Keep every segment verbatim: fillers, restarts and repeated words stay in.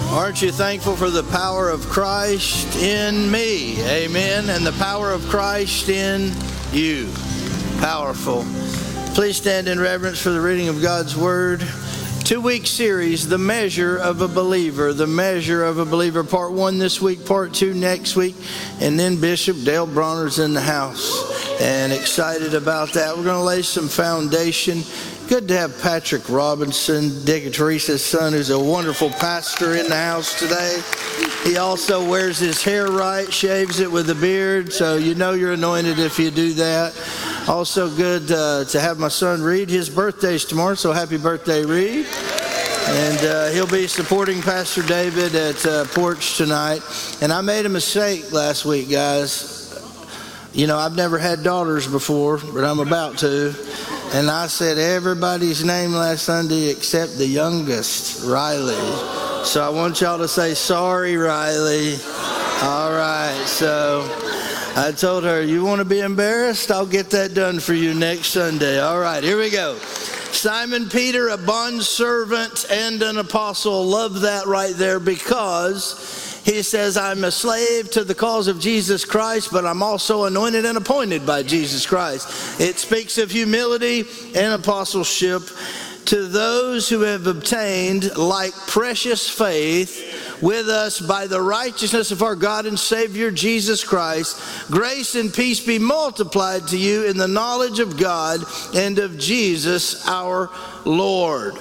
Aren't you thankful for the power of Christ in me? Amen. And the power of Christ in you. Powerful. Please stand in reverence for the reading of God's Word. Two-week series, The Measure of a Believer. The Measure of a Believer. Part one this week, part two next week. And then Bishop Dale Bronner's in the house. And excited about that. We're going to lay some foundation. Good to have Patrick Robinson, Dick and Teresa's son, who's a wonderful pastor, in the house today. He also wears his hair right, shaves it with a beard, so you know you're anointed if you do that. Also good uh, to have my son Reed. His birthday's tomorrow, so happy birthday, Reed. And uh, he'll be supporting Pastor David at uh, Porch tonight. And I made a mistake last week, guys. You know, I've never had daughters before, but I'm about to. And I said everybody's name last Sunday except the youngest, Riley. So I want y'all to say, sorry, Riley. All right, so I told her, you want to be embarrassed? I'll get that done for you next Sunday. All right, here we go. Simon Peter, a bondservant and an apostle. Love that right there, because he says, I'm a slave to the cause of Jesus Christ, but I'm also anointed and appointed by Jesus Christ. It speaks of humility and apostleship to those who have obtained like precious faith with us by the righteousness of our God and Savior Jesus Christ. Grace and peace be multiplied to you in the knowledge of God and of Jesus our Lord.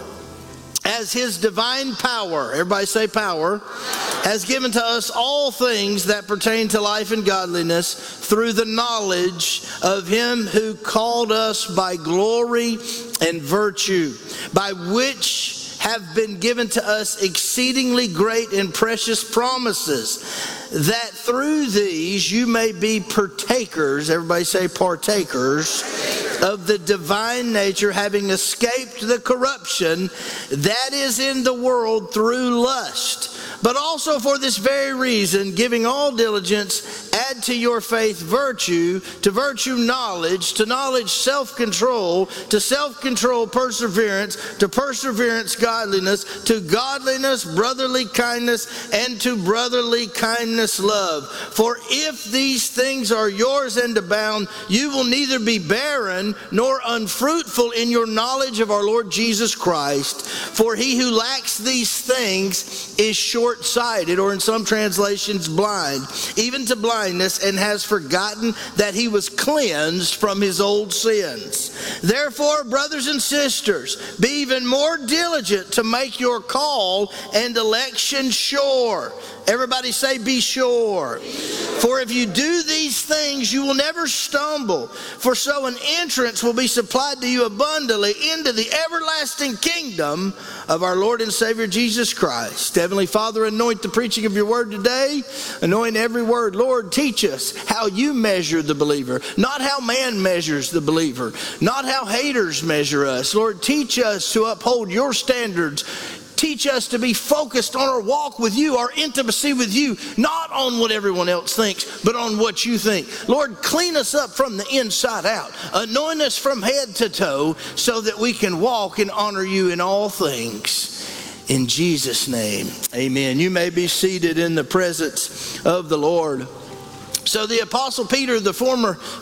As his divine power, everybody say power, has given to us all things that pertain to life and godliness through the knowledge of him who called us by glory and virtue, by which have been given to us exceedingly great and precious promises, that through these you may be partakers, everybody say partakers, of the divine nature, having escaped the corruption that is in the world through lust. But also for this very reason, giving all diligence, add to your faith virtue, to virtue knowledge, to knowledge self-control, to self-control perseverance, to perseverance godliness, to godliness brotherly kindness, and to brotherly kindness love. For if these things are yours and abound, you will neither be barren nor unfruitful in your knowledge of our Lord Jesus Christ. For he who lacks these things is short-sighted, or in some translations blind, even to blindness, and has forgotten that he was cleansed from his old sins. Therefore, brothers and sisters, be even more diligent to make your call and election sure. Everybody say, be sure. For if you do these things, you will never stumble. For so an entrance will be supplied to you abundantly into the everlasting kingdom of our Lord and Savior Jesus Christ. Heavenly Father, anoint the preaching of your word today. Anoint every word. Lord, teach us how you measure the believer, not how man measures the believer, not how haters measure us. Lord, teach us to uphold your standards. Teach us to be focused on our walk with you, our intimacy with you, not on what everyone else thinks, but on what you think. Lord, clean us up from the inside out. Anoint us from head to toe so that we can walk and honor you in all things. In Jesus' name, amen. You may be seated in the presence of the Lord. So the Apostle Peter, the former